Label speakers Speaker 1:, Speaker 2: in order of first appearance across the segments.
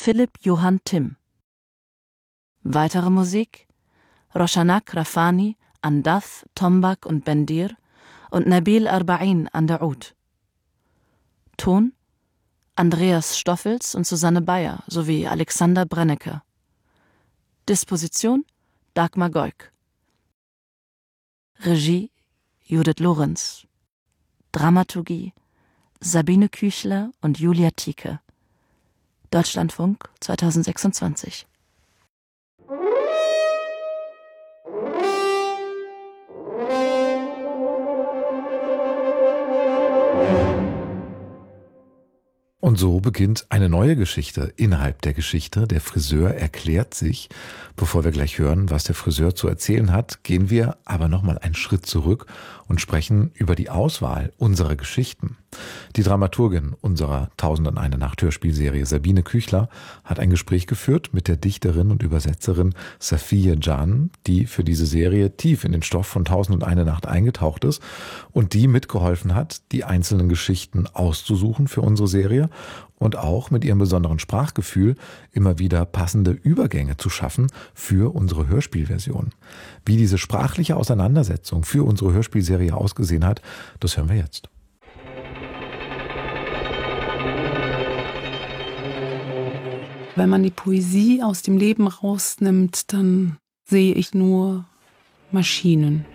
Speaker 1: Philipp Johann Timm. Weitere Musik: Roshanak Rafani an Dath, Tombak und Bendir und Nabil Arba'in an der Oud. Ton: Andreas Stoffels und Susanne Bayer sowie Alexander Brennecke. Disposition: Dagmar Goik. Regie: Judith Lorenz. Dramaturgie: Sabine Küchler und Julia Tieke. Deutschlandfunk 2026.
Speaker 2: Und so beginnt eine neue Geschichte innerhalb der Geschichte. Der Friseur erklärt sich. Bevor wir gleich hören, was der Friseur zu erzählen hat, gehen wir aber nochmal einen Schritt zurück und sprechen über die Auswahl unserer Geschichten. Die Dramaturgin unserer 1001 Nacht Hörspielserie, Sabine Küchler, hat ein Gespräch geführt mit der Dichterin und Übersetzerin Safiye Can, die für diese Serie tief in den Stoff von 1001 Nacht eingetaucht ist und die mitgeholfen hat, die einzelnen Geschichten auszusuchen für unsere Serie und auch mit ihrem besonderen Sprachgefühl immer wieder passende Übergänge zu schaffen für unsere Hörspielversion. Wie diese sprachliche Auseinandersetzung für unsere Hörspielserie ausgesehen hat, das hören wir jetzt.
Speaker 3: Wenn man die Poesie aus dem Leben rausnimmt, dann sehe ich nur Maschinen.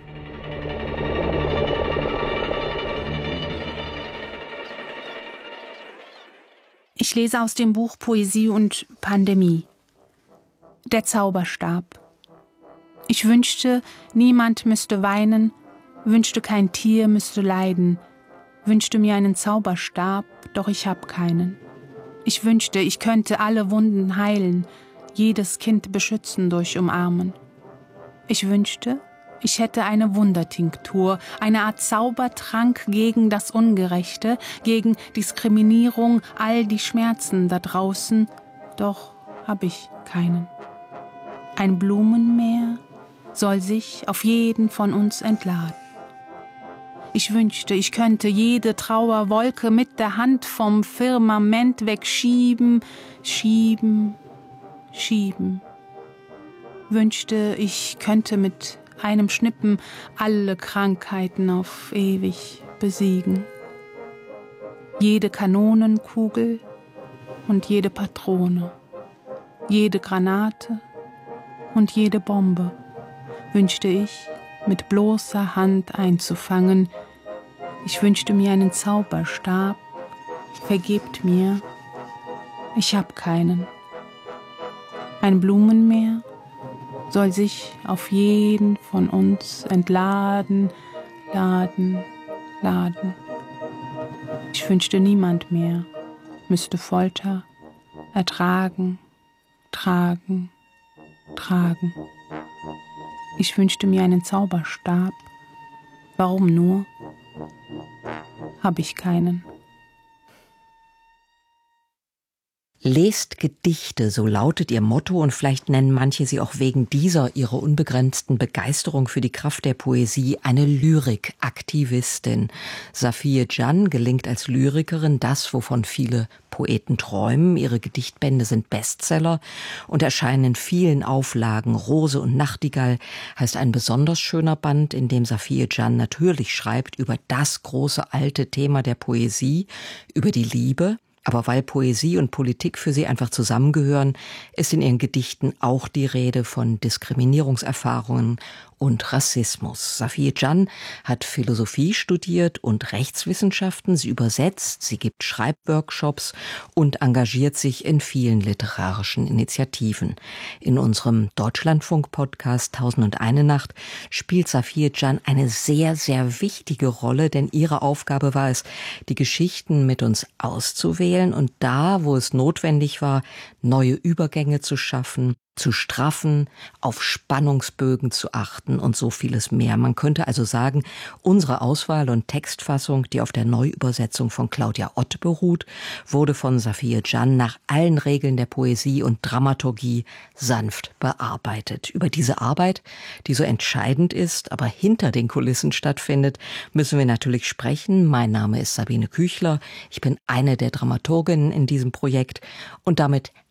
Speaker 4: Ich lese aus dem Buch Poesie und Pandemie. Der Zauberstab. Ich wünschte, niemand müsste weinen, wünschte kein Tier müsste leiden, wünschte mir einen Zauberstab, doch ich hab keinen. Ich wünschte, ich könnte alle Wunden heilen, jedes Kind beschützen durch Umarmen. Ich wünschte, ich hätte eine Wundertinktur, eine Art Zaubertrank gegen das Ungerechte, gegen Diskriminierung, all die Schmerzen da draußen, doch hab ich keinen. Ein Blumenmeer soll sich auf jeden von uns entladen. Ich wünschte, ich könnte jede Trauerwolke mit der Hand vom Firmament wegschieben, schieben, schieben. Wünschte, ich könnte mit einem Schnippen alle Krankheiten auf ewig besiegen. Jede Kanonenkugel und jede Patrone, jede Granate und jede Bombe wünschte ich mit bloßer Hand einzufangen. Ich wünschte mir einen Zauberstab, vergebt mir, ich hab keinen. Ein Blumenmeer soll sich auf jeden von uns entladen, laden, laden. Ich wünschte, niemand mehr müsste Folter ertragen, tragen, tragen. Ich wünschte mir einen Zauberstab. Warum nur? Hab ich keinen.
Speaker 5: Lest Gedichte, so lautet ihr Motto, und vielleicht nennen manche sie auch wegen dieser ihrer unbegrenzten Begeisterung für die Kraft der Poesie eine Lyrikaktivistin. Safiye Can gelingt als Lyrikerin das, wovon viele Poeten träumen. Ihre Gedichtbände sind Bestseller und erscheinen in vielen Auflagen. Rose und Nachtigall heißt ein besonders schöner Band, in dem Safiye Can natürlich schreibt über das große alte Thema der Poesie, über die Liebe. Aber weil Poesie und Politik für sie einfach zusammengehören, ist in ihren Gedichten auch die Rede von Diskriminierungserfahrungen und Rassismus. Safiye Can hat Philosophie studiert und Rechtswissenschaften. Sie übersetzt, sie gibt Schreibworkshops und engagiert sich in vielen literarischen Initiativen. In unserem Deutschlandfunk-Podcast 1001 Nacht spielt Safiye Can eine sehr, sehr wichtige Rolle, denn ihre Aufgabe war es, die Geschichten mit uns auszuwählen und da, wo es notwendig war, neue Übergänge zu schaffen, zu straffen, auf Spannungsbögen zu achten und so vieles mehr. Man könnte also sagen, unsere Auswahl und Textfassung, die auf der Neuübersetzung von Claudia Ott beruht, wurde von Safiye Can nach allen Regeln der Poesie und Dramaturgie sanft bearbeitet. Über diese Arbeit, die so entscheidend ist, aber hinter den Kulissen stattfindet, müssen wir natürlich sprechen. Mein Name ist Sabine Küchler. Ich bin eine der Dramaturginnen in diesem Projekt und damit